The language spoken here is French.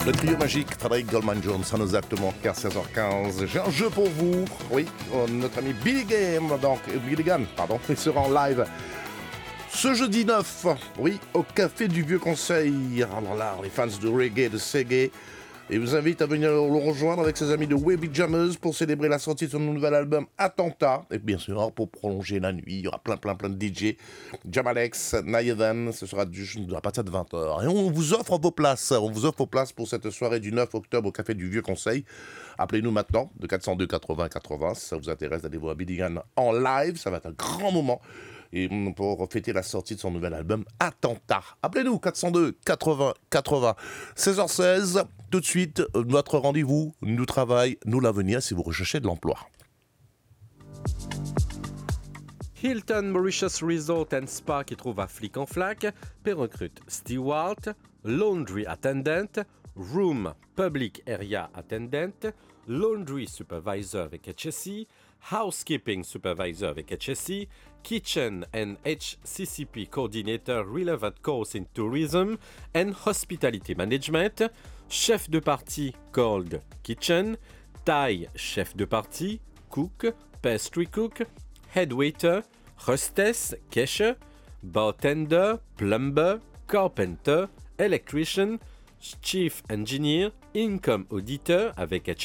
Le trio magique, Frédéric Goldman Jones, ça nous exactement qu'à 16h15. J'ai un jeu pour vous. Oui, notre ami Billy Gunn, il sera en live ce jeudi 9, oui, au Café du Vieux Conseil. Alors là, les fans de reggae, de Seggae, et vous invite à venir le rejoindre avec ses amis de Webby Jammers pour célébrer la sortie de son nouvel album Attentat. Et bien sûr, pour prolonger la nuit, il y aura plein de DJ. Jamalex, Nayevan, ce sera à partir de 20h. Et on vous offre vos places. On vous offre vos places pour cette soirée du 9 octobre au Café du Vieux Conseil. Appelez-nous maintenant, de 402 80 80, si ça vous intéresse d'aller voir Billy Gunn en live. Ça va être un grand moment. Et pour fêter la sortie de son nouvel album Attentat. Appelez-nous 402 80 80. 16h16, tout de suite, notre rendez-vous, nous travail, nous l'avenir si vous recherchez de l'emploi. Hilton Mauritius Resort and Spa qui trouve à Flic-en-Flac, recrute steward, laundry attendant, room public area attendant, laundry supervisor avec HSE, housekeeping supervisor avec HSE, kitchen and HCCP coordinator relevant course in tourism and hospitality management, chef de partie cold kitchen, Thai chef de partie, cook, pastry cook, head waiter, hostess, cashier, bartender, plumber, carpenter, electrician, chief engineer, income auditor avec